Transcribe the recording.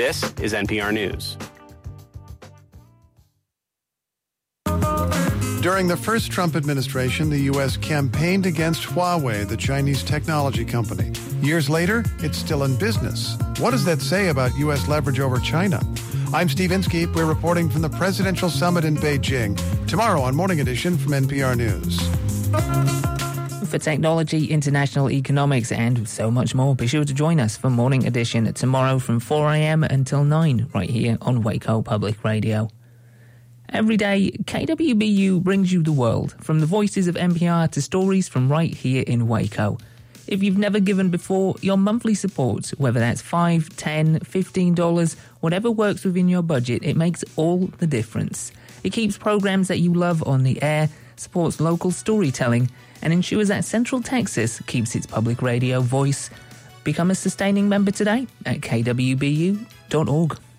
This is NPR News. During the first Trump administration, the U.S. campaigned against Huawei, the Chinese technology company. Years later, it's still in business. What does that say about U.S. leverage over China? I'm Steve Inskeep. We're reporting from the Presidential Summit in Beijing. Tomorrow on Morning Edition from NPR News. For technology, international economics, and so much more, be sure to join us for Morning Edition tomorrow from 4 a.m. until 9 right here on Waco Public Radio. Every day, KWBU brings you the world, from the voices of NPR to stories from right here in Waco. If you've never given before, your monthly support, whether that's $5, $10, $15, whatever works within your budget, it makes all the difference. It keeps programs that you love on the air, supports local storytelling, and ensures that Central Texas keeps its public radio voice. Become a sustaining member today at kwbu.org.